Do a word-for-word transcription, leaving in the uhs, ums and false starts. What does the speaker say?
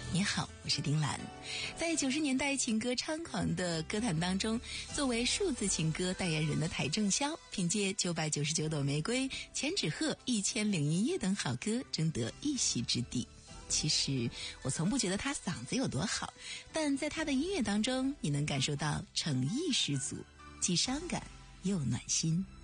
你好，我是丁兰。在九十年代情歌猖狂的歌坛当中，作为数字情歌代言人的邰正宵，凭借九百九十九朵玫瑰、千纸鹤、一千零一夜等好歌，争得一席之地。其实我从不觉得他嗓子有多好，但在他的音乐当中，你能感受到诚意十足，既伤感又暖心。